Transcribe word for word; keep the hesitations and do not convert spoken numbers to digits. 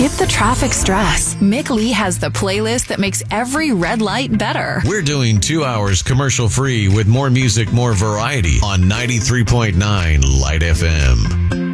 Skip the traffic stress. Mick Lee has the playlist that makes every red light better. We're doing two hours commercial-free with more music, more variety on ninety-three point nine Light F M.